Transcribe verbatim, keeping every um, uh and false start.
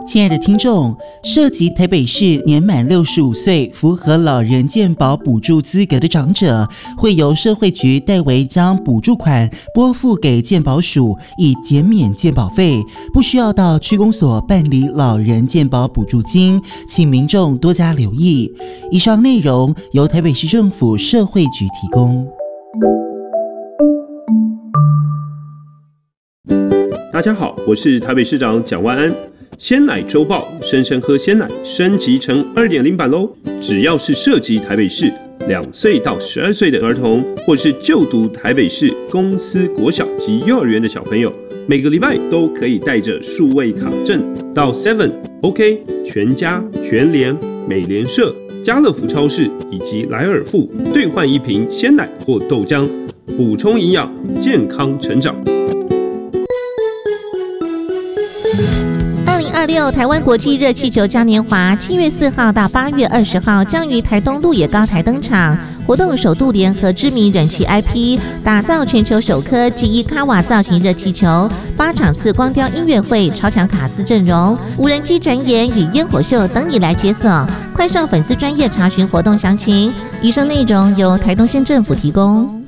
亲爱的听众，涉及台北市年满六十五岁符合老人健保补助资格的长者，会由社会局代为将补助款拨付给健保署，以减免健保费，不需要到区公所办理老人健保补助金，请民众多加留意。以上内容由台北市政府社会局提供。 大家好，我是台北市长蒋万安。鲜奶周报，生生喝鲜奶升级成 二点零 版咯。只要是涉及台北市两岁到十二岁的儿童，或是就读台北市公私国小及幼儿园的小朋友，每个礼拜都可以带着数位卡证到 seven、OK、全家、全联、美联社、家乐福超市以及莱尔富兑换一瓶鲜奶或豆浆，补充营养，健康成长。 二零二六台湾国际热气球嘉年华七月四号到八月二十号将于台东鹿野高台登场。活动首度联合知名人气 I P， 打造全球首颗吉伊卡瓦造型热气球，八场次光雕音乐会、超强卡司阵容、无人机展演与烟火秀等你来解锁。快上粉丝专页查询活动详情。以上内容由台东县政府提供。